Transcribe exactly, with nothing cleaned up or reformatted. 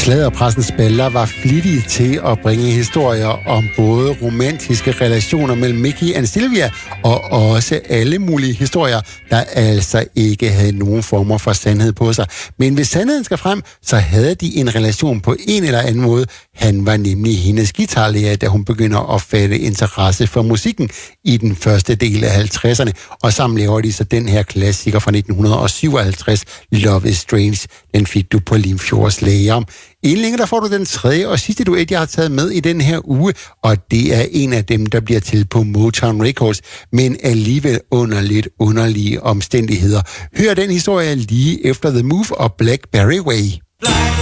Sladderpressens spalter var flittige til at bringe historier om både romantiske relationer mellem Mickey og Sylvia, og også alle mulige historier, der altså ikke havde nogen former for sandhed på sig. Men hvis sandheden skal frem, så havde de en relation på en eller anden måde. Han var nemlig hendes guitarlærer, da hun begynder at fatte interesse for musikken i den første del af halvtredserne. Og sammen laver de så den her klassiker fra nitten syvoghalvtreds, Love is Strange. Den fik du på Limfjords Lager. Inden længe, der får du den tredje og sidste duet, jeg har taget med i den her uge, og det er en af dem, der bliver til på Motown Records, men alligevel under lidt underlige omstændigheder. Hør den historie lige efter The Move og Blackberry Way.